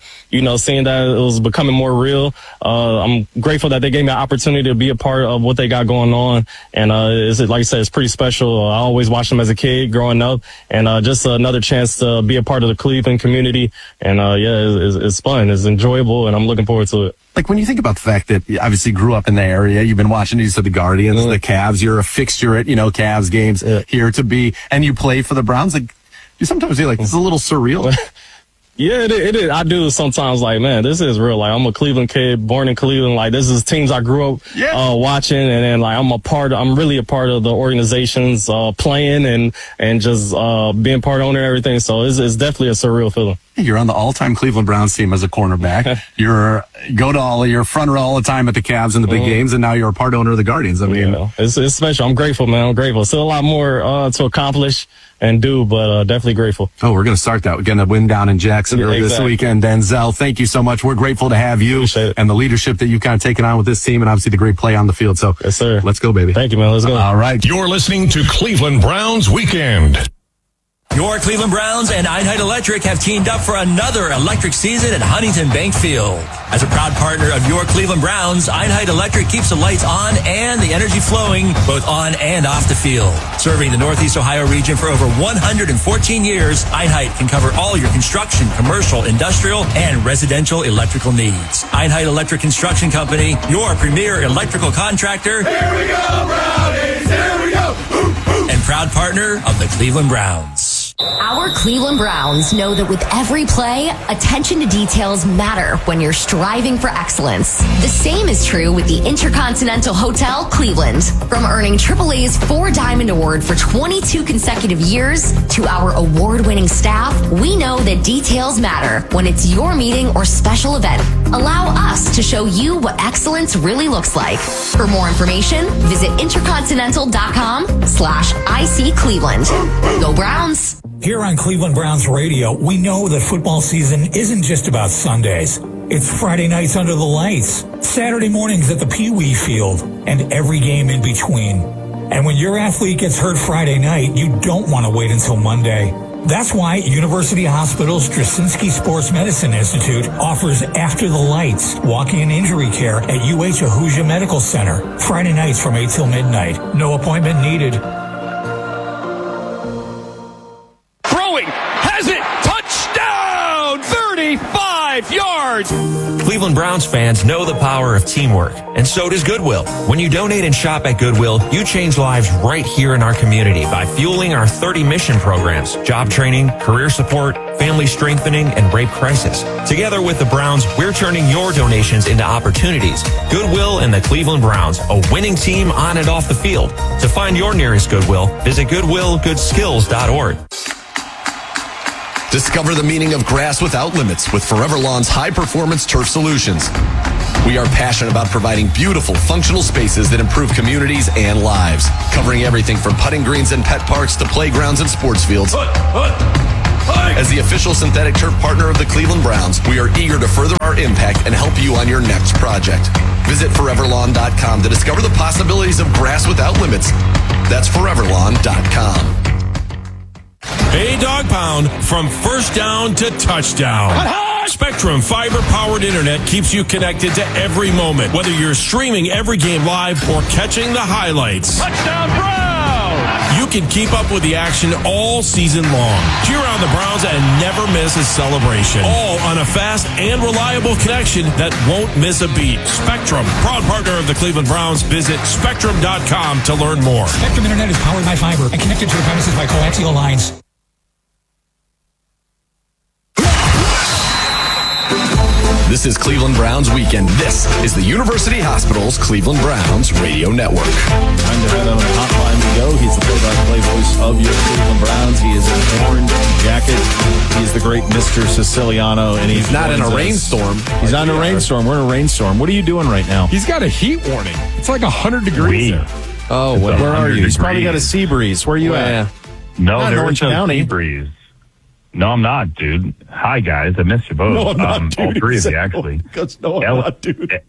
seeing that it was becoming more real. I'm grateful that they gave me an opportunity to be a part of what they got going on. And, like I said, it's pretty special. I always watched them as a kid growing up, and, just another chance to be a part of the Cleveland community. And, it's fun. It's enjoyable, and I'm looking forward to it. Like when you think about the fact that you obviously grew up in the area, you've been watching these of the Guardians, the Cavs, you're a fixture at, Cavs games here to be, and you play for the Browns. Like, you sometimes feel like this is a little surreal. Yeah, it is. I do sometimes like, man, this is real. Like, I'm a Cleveland kid, born in Cleveland. Like, this is teams I grew up watching, and then like I'm really a part of the organizations, playing and just being part owner and everything. So it's definitely a surreal feeling. You're on the all-time Cleveland Browns team as a cornerback. You're front row all the time at the Cavs and the big games, and now you're a part owner of the Guardians. I mean, it's special. I'm grateful, man. I'm grateful. Still a lot more to accomplish and do, but definitely grateful. Oh, we're going to start that. We're going to win down in Jacksonville this weekend. Denzel, thank you so much. We're grateful to have you and the leadership that you've kind of taken on with this team, and obviously the great play on the field. So, yes, sir. Let's go, baby. Thank you, man. Let's go. All right. You're listening to Cleveland Browns Weekend. Your Cleveland Browns and Einheit Electric have teamed up for another electric season at Huntington Bank Field. As a proud partner of your Cleveland Browns, Einheit Electric keeps the lights on and the energy flowing both on and off the field. Serving the Northeast Ohio region for over 114 years, Einheit can cover all your construction, commercial, industrial, and residential electrical needs. Einheit Electric Construction Company, your premier electrical contractor. Here we go, Brownies! Here we go! And proud partner of the Cleveland Browns. Our Cleveland Browns know that with every play, attention to details matter when you're striving for excellence. The same is true with the Intercontinental Hotel Cleveland. From earning AAA's 4 Diamond Award for 22 consecutive years to our award-winning staff, we know that details matter when it's your meeting or special event. Allow us to show you what excellence really looks like. For more information, visit intercontinental.com/IC Cleveland. Go Browns! Here on Cleveland Browns Radio, we know that football season isn't just about Sundays. It's Friday nights under the lights, Saturday mornings at the Pee Wee Field, and every game in between. And when your athlete gets hurt Friday night, you don't want to wait until Monday. That's why University Hospital's Straczynski Sports Medicine Institute offers After the Lights walk-in and injury care at UH Ahuja Medical Center. Friday nights from 8 till midnight. No appointment needed. Throwing, has it, touchdown, 35 yards. Cleveland Browns fans know the power of teamwork, and so does Goodwill. When you donate and shop at Goodwill, you change lives right here in our community by fueling our 30 mission programs: job training, career support, family strengthening, and rape crisis. Together with the Browns, we're turning your donations into opportunities. Goodwill and the Cleveland Browns, a winning team on and off the field. To find your nearest Goodwill, visit goodwillgoodskills.org. Discover the meaning of grass without limits with Forever Lawn's high-performance turf solutions. We are passionate about providing beautiful, functional spaces that improve communities and lives, covering everything from putting greens and pet parks to playgrounds and sports fields. As the official synthetic turf partner of the Cleveland Browns, we are eager to further our impact and help you on your next project. Visit foreverlawn.com to discover the possibilities of grass without limits. That's foreverlawn.com. Hey, Dog Pound, from first down to touchdown. Spectrum fiber-powered internet keeps you connected to every moment, whether you're streaming every game live or catching the highlights. Touchdown Browns! You can keep up with the action all season long. Cheer on the Browns and never miss a celebration. All on a fast and reliable connection that won't miss a beat. Spectrum, proud partner of the Cleveland Browns. Visit spectrum.com to learn more. Spectrum Internet is powered by fiber and connected to the premises by coaxial lines. This is Cleveland Browns Weekend. This is the University Hospital's Cleveland Browns Radio Network. Time to head on the hotline we go. He's the play-by-play voice of your Cleveland Browns. He is in an orange jacket. He is the great Mr. Siciliano. And he's not in a rainstorm. He's not in a rainstorm. We're in a rainstorm. What are you doing right now? He's got a heat warning. It's like 100 degrees there. Oh, where are you? He's probably got a sea breeze. Where are you at? No, Not in there Orange was no County. sea breeze. No, I'm not, dude. Hi, guys. I missed you both. No, I'm not, dude. All three of you, actually. No, I'm not, dude.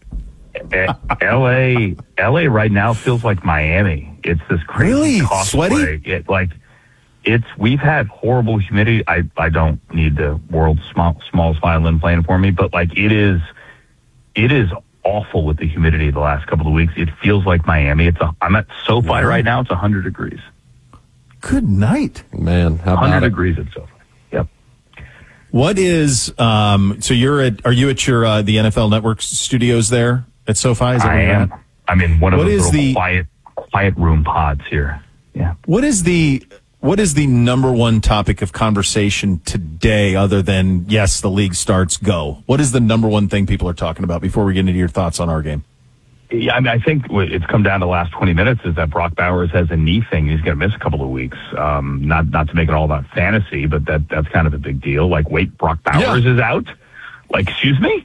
LA right now feels like Miami. It's this crazy Really? cosplay. Sweaty? We've had horrible humidity. I don't need the world's smallest violin playing for me, but like it is awful with the humidity the last couple of weeks. It feels like Miami. I'm at SoFi right now. It's 100 degrees. Good night. Man, how about 100 it? degrees at SoFi. Yep. What is so are you at your the NFL Network studios there at SoFi? Is that I where you're am. at? I'm in one of What those is little the- quiet room pods here. Yeah. What is the number one topic of conversation today, other than yes, the league starts, go? What is the number one thing people are talking about before we get into your thoughts on our game? Yeah, I mean, I think it's come down to the last 20 minutes is that Brock Bowers has a knee thing. He's going to miss a couple of weeks. Not to make it all about fantasy, but that's kind of a big deal. Like, wait, Brock Bowers is out? Like, excuse me?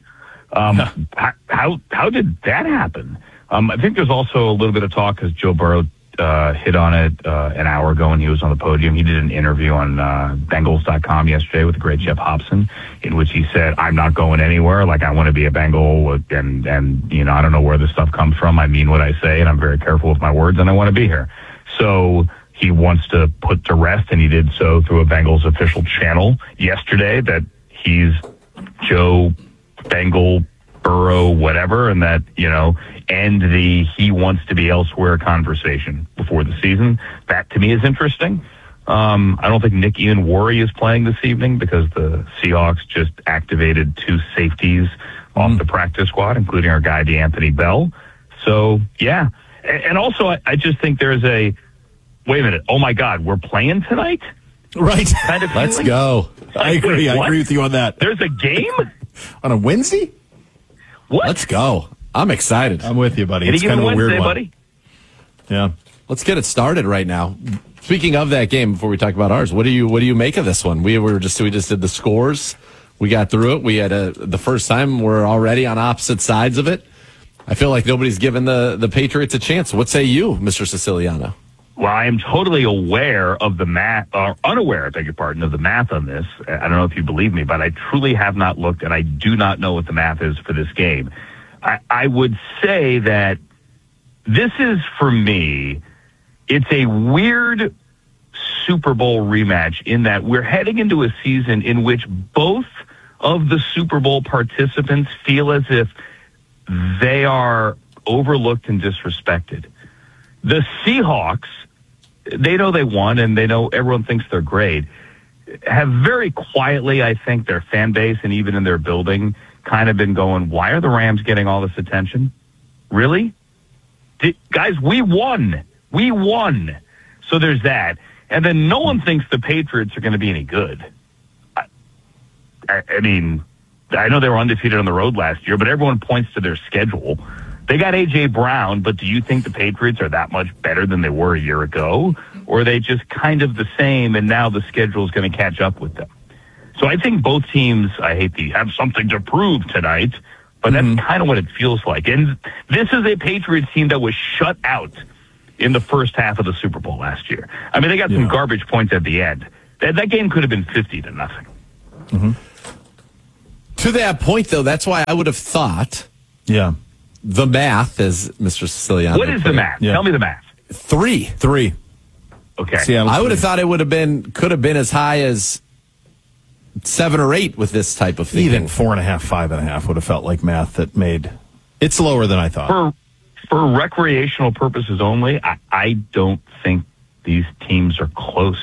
How did that happen? I think there's also a little bit of talk because Joe Burrow hit on it an hour ago when he was on the podium. He did an interview on Bengals.com yesterday with the great Jeff Hobson, in which he said, I'm not going anywhere. Like, I want to be a Bengal, and you know, I don't know where this stuff comes from. I mean what I say, and I'm very careful with my words, and I want to be here. So he wants to put to rest, and he did so through a Bengals official channel yesterday, that he's Joe Bengal, Burrow, whatever, and that, you know, end the he wants to be elsewhere conversation before the season. That to me is interesting. I don't think Nick Ian-Worry is playing this evening because the Seahawks just activated 2 safeties off the practice squad, including our guy DeAnthony Bell. So yeah, and also I just think there's a wait a minute. Oh my God, we're playing tonight, right? Kind of Let's feeling? go. I agree. I agree with you on that. There's a game on a Wednesday. What? Let's go. I'm excited. I'm with you, buddy. Any It's kind of a given weird Wednesday, one. buddy? Yeah. Let's get it started right now. Speaking of that game, before we talk about ours, what do you make of this one? We just did the scores. We got through it. We had the first time we're already on opposite sides of it. I feel like nobody's given the Patriots a chance. What say you, Mr. Siciliano? Well, I am totally aware of the math, or unaware, I beg your pardon, of the math on this. I don't know if you believe me, but I truly have not looked, and I do not know what the math is for this game. I would say that this is, for me, it's a weird Super Bowl rematch in that we're heading into a season in which both of the Super Bowl participants feel as if they are overlooked and disrespected. The Seahawks, they know they won, and they know everyone thinks they're great, have very quietly, I think, their fan base and even in their building kind of been going, why are the Rams getting all this attention? Really? Guys, we won. We won. So there's that. And then no one thinks the Patriots are going to be any good. I mean, I know they were undefeated on the road last year, but everyone points to their schedule. They got A.J. Brown, but do you think the Patriots are that much better than they were a year ago? Or are they just kind of the same, and now the schedule is going to catch up with them? So I think both teams, have something to prove tonight, but that's kind of what it feels like. And this is a Patriots team that was shut out in the first half of the Super Bowl last year. I mean, they got some garbage points at the end. That game could have been 50-0. Mm-hmm. To that point, though, that's why I would have thought the math, as Mr. Siciliano What is the math? Tell me the math. 3. Okay. I would have thought it could have been as high as 7 or 8 with this type of thing. Even 4.5, 5.5 would have felt like math that made it's lower than I thought. For recreational purposes only, I don't think these teams are close.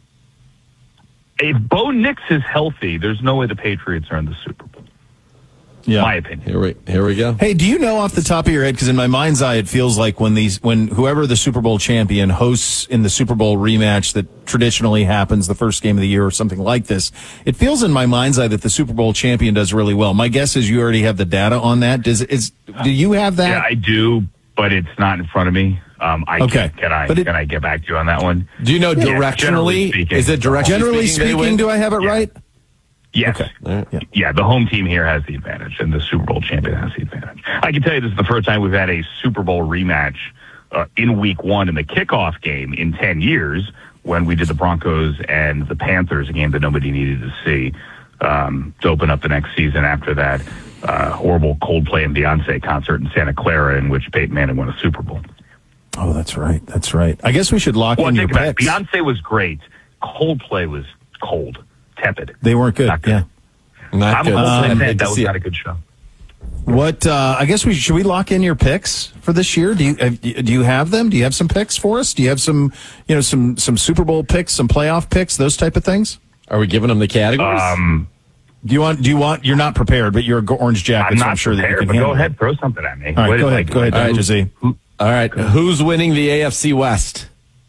If Bo Nix is healthy, there's no way the Patriots are in the Super Bowl. Yeah. My opinion. Here we go. Hey, do you know off the top of your head, because in my mind's eye, it feels like when whoever the Super Bowl champion hosts in the Super Bowl rematch that traditionally happens the first game of the year or something like this, it feels in my mind's eye that the Super Bowl champion does really well. My guess is you already have the data on that. Do you have that? Yeah, I do, but it's not in front of me. Can I get back to you on that one? Do you know directionally? Is it directionally? Generally speaking, do I have it right? Yes. Okay. Yeah, the home team here has the advantage, and the Super Bowl champion has the advantage. I can tell you this is the first time we've had a Super Bowl rematch in week 1 in the kickoff game in 10 years when we did the Broncos and the Panthers, a game that nobody needed to see, to open up the next season after that horrible Coldplay and Beyonce concert in Santa Clara in which Peyton Manning won a Super Bowl. Oh, that's right. That's right. I guess we should lock in your picks. Beyonce was great. Coldplay was cold. Tepid. They weren't good. Not good. Not good. That was not a good show. What? I guess should we lock in your picks for this year? Do you have them? Do you have some picks for us? Do you have some some Super Bowl picks, some playoff picks, those type of things? Are we giving them the categories? Do you want? You're not prepared, but you're Orange Jacket. I'm not sure prepared, that you can but handle go ahead, throw something at me. All right, go ahead. Go ahead, Dr. Z. All right, who's winning the AFC West?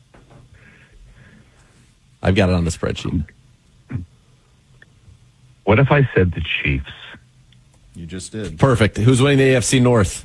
I've got it on the spreadsheet. What if I said the Chiefs? You just did. Perfect. Who's winning the AFC North?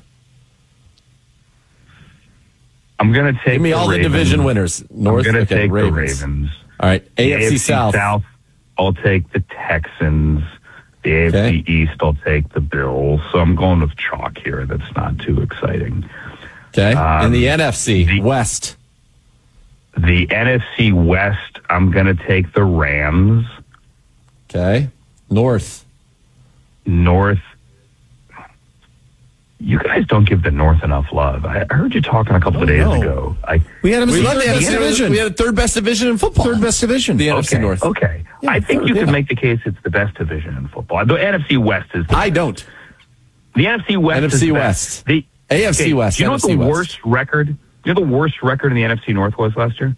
I'm going to take Give me all the division winners. North, I'm going to take Ravens. the Ravens. All right, AFC South. I'll take the Texans. The AFC East, I'll take the Bills. So I'm going with chalk here. That's not too exciting. Okay. And the NFC West. The NFC West, I'm going to take the Rams. Okay. North. You guys don't give the North enough love. I heard you talking a couple of days ago. We had them as the third best division. We had a third best division in football. Third best division. The NFC North. Okay. Yeah, I think you can make the case it's the best division in football. The NFC West is the I don't. The NFC West is NFC the West. Best. The AFC West. Do you know NFC what the West. worst record? You know the worst record in the NFC North was last year?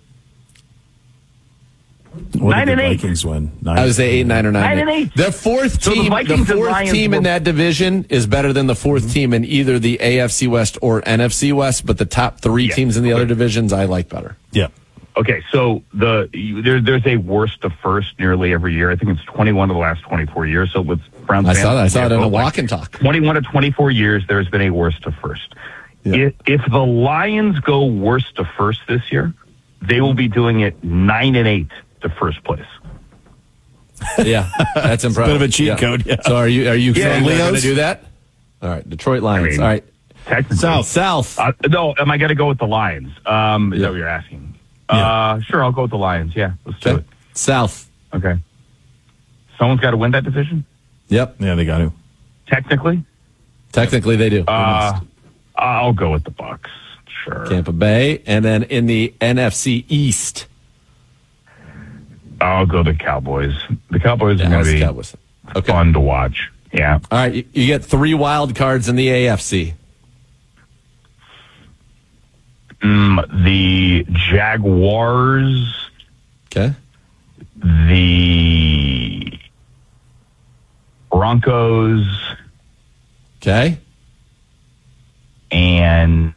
What did the 9-8. Vikings win? I would say 8, 9, or 9. 9-8. The fourth So the team, Vikings and Lions in that division is better than the fourth team in either the AFC West or NFC West. But the top 3 teams in the other divisions, I like better. Yeah. Okay, so there's a worst to first nearly every year. I think it's 21 of the last 24 years. So with Browns, I saw it in a walk and talk. 21 to 24 years, there's been a worst to first. Yeah. If the Lions go worst to first this year, they will be doing it 9-8 to first place. Yeah, that's impressive. Bit of a cheat code. Yeah. So are you saying they're going to Leos? do that? All right, Detroit Lions. I mean, all right, technically. South. No, am I going to go with the Lions? Is that what you're asking? Sure, I'll go with the Lions. Yeah, let's do it. South. Okay. Someone's got to win that division? Yep. Yeah, they got to. Technically? Technically, they do. I'll go with the Bucks. Sure. Tampa Bay, and then in the NFC East, I'll go the Cowboys. The Cowboys are going to be fun to watch. Yeah. All right, you get 3 wild cards in the AFC. The Jaguars. Okay. The Broncos. Okay. And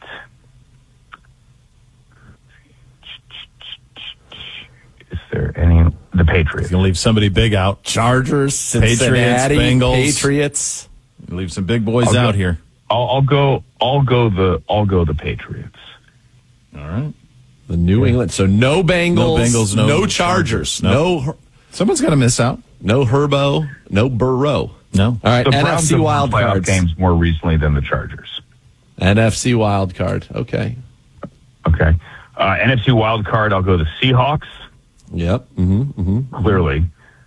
is there any? The Patriots. Going to leave somebody big out. Chargers, Patriots, Cincinnati, Bengals. Patriots. Leave some big boys out here. I'll go the Patriots. All right. The New England. So no Bengals, No Bengals, no Chargers, No. Someone's got to miss out. no Herbo, no Burrow. No. All right, The Browns NFC have won wild playoff cards. games more recently than the Chargers. NFC wild card. Okay. Okay. NFC wild card. I'll go the Seahawks. Yep. Clearly.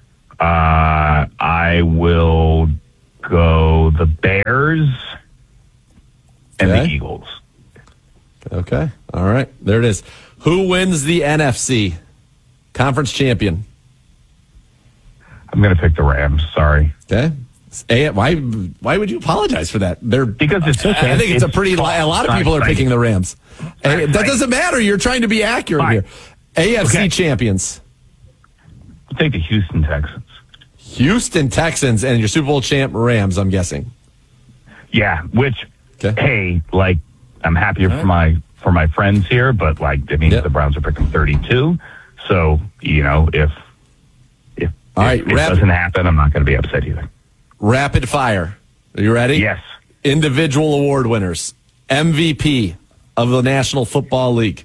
I will go the Bears and the Eagles. Okay. All right. There it is. Who wins the NFC conference champion? I'm going to pick the Rams. Sorry. Okay. Why would you apologize for that? Because it's okay. I think it's a lot of people are picking the Rams. That doesn't matter. You're trying to be accurate here. AFC champions. I'll take the Houston Texans. Houston Texans and your Super Bowl champ Rams, I'm guessing. Yeah, which hey, like I'm happier for my friends here, but like it means the Browns are picking 32. So, if it doesn't happen, I'm not going to be upset either. Rapid fire. Are you ready? Yes. Individual award winners. MVP of the National Football League.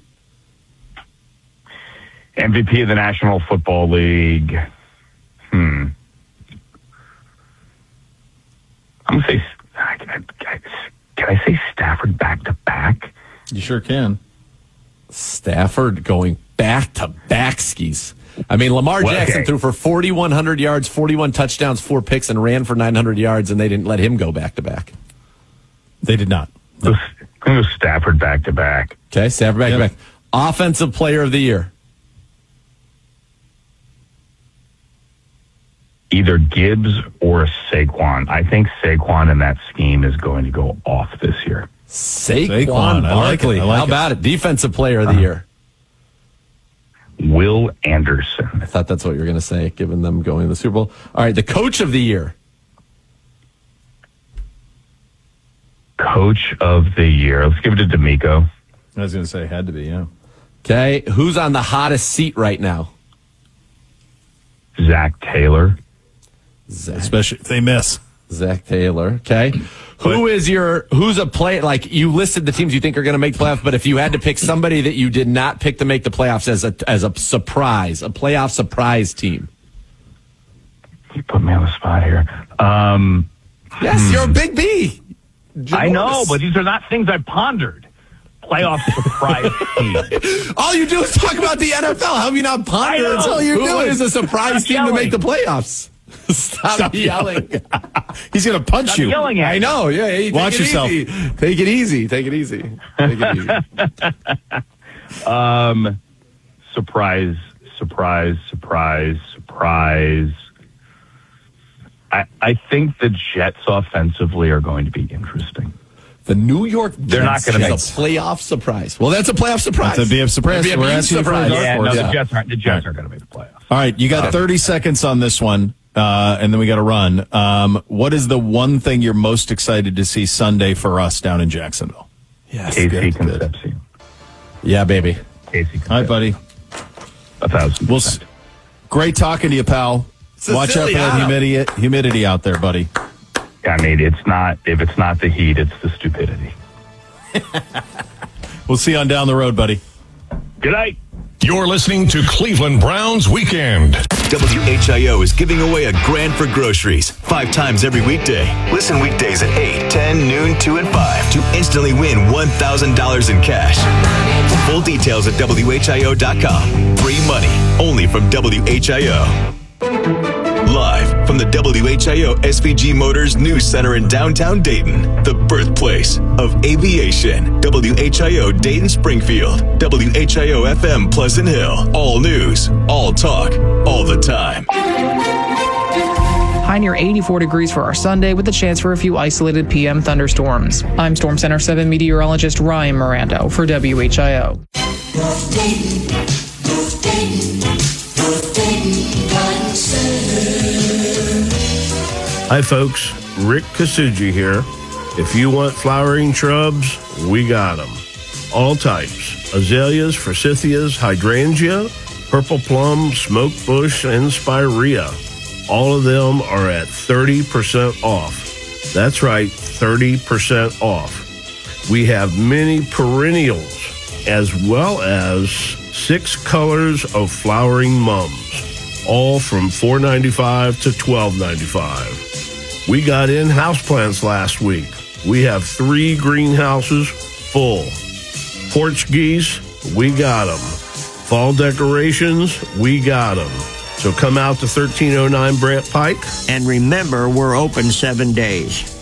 MVP of the National Football League. I'm going to say, can I say Stafford back-to-back? You sure can. Stafford going back-to-back skis. I mean, Lamar Jackson threw for 4,100 yards, 41 touchdowns, 4 picks, and ran for 900 yards, and they didn't let him go back-to-back. They did not. I'm going to go Stafford back-to-back. Okay, Stafford back-to-back. Offensive Player of the Year. Either Gibbs or Saquon. I think Saquon in that scheme is going to go off this year. Saquon Barkley. How about it? Defensive Player of the Year. Will Anderson. I thought that's what you were going to say, given them going to the Super Bowl. All right, the Coach of the Year. Coach of the Year. Let's give it to D'Amico. I was going to say, had to be, yeah. Okay, who's on the hottest seat right now? Zach Taylor. Especially if they miss. Zach Taylor. Okay. Who's a player, like you listed the teams you think are going to make the playoffs, but if you had to pick somebody that you did not pick to make the playoffs as a surprise, a playoff surprise team. You put me on the spot here. Yes, you're a big B. I know, but these are not things I pondered. Playoff surprise team. All you do is talk about the NFL. How have you not pondered? That's all you're doing. Who is a surprise team to make the playoffs? Stop yelling. He's going to punch Stop you. Yelling at I know. Yeah. Watch yourself. Easy. Take it easy. Take it easy. Take it easy. Surprise. I think the Jets offensively are going to be interesting. The New York Jets They're not going to make a playoff surprise. Well, that's a playoff surprise. That's a BF surprise. That'd be a We're huge asking for a surprise. dark horse. The Jets aren't going to make the playoffs. All right, you got 30 seconds on this one, and then we got to run. What is the one thing you're most excited to see Sunday for us down in Jacksonville? Yes, Casey Concepcion. Yeah, baby. Casey All right, buddy. 1,000%. Great talking to you, pal. Watch out for that humidity out there, buddy. I mean, if it's not the heat, it's the stupidity. We'll see you on down the road, buddy. Good night. You're listening to Cleveland Browns Weekend. WHIO is giving away a grand for groceries 5 times every weekday. Listen weekdays at 8, 10, noon, 2, and 5 to instantly win $1,000 in cash. Full details at WHIO.com. Free money only from WHIO. Live from the WHIO SVG Motors News Center in downtown Dayton, the birthplace of aviation. WHIO Dayton Springfield, WHIO FM Pleasant Hill. All news, all talk, all the time. High near 84 degrees for our Sunday with a chance for a few isolated PM thunderstorms. I'm Storm Center 7 meteorologist Ryan Mirando for WHIO. Hi folks, Rick Kasuji here. If you want flowering shrubs, we got them. All types: azaleas, forsythias, hydrangea, purple plum, smoke bush, and spirea. All of them are at 30% off. That's right, 30% off. We have many perennials as well as 6 colors of flowering mums, all from $4.95 to $12.95. We got in houseplants last week. We have 3 greenhouses full. Porch geese, we got them. Fall decorations, we got them. So come out to 1309 Brant Pike. And remember, we're open 7 days.